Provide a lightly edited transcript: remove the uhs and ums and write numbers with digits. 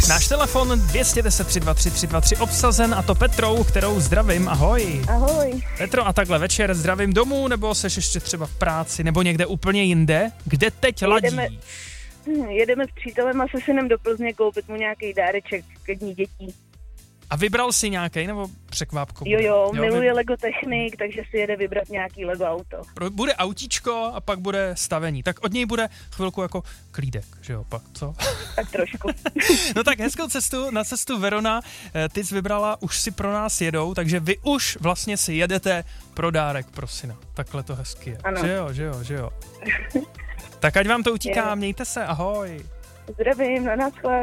Náš telefon 210 323 323 obsazen, a to Petrou, kterou zdravím. Ahoj. Ahoj. Petro, a takhle večer zdravím domů, nebo seš ještě třeba v práci, nebo někde úplně jinde? Kde teď ladíš? Jedeme s přítelem a se synem do Plzně koupit mu nějaký dáreček ke dní dětí. A vybral si nějaký nebo překvápko? Jo, miluje Lego Technik, takže si jede vybrat nějaký Lego auto. Bude autíčko a pak bude stavení. Tak od něj bude chvilku jako klídek, že jo, pak, co? Tak trošku. No tak hezkou cestu, na cestu Verona, ty jsi vybrala, už si pro nás jedou, takže vy už vlastně si jedete pro dárek pro syna. Takhle to hezky je. Ano. Že jo. Tak ať vám to utíká, Jo. mějte se, ahoj. Zdravím, na náschle.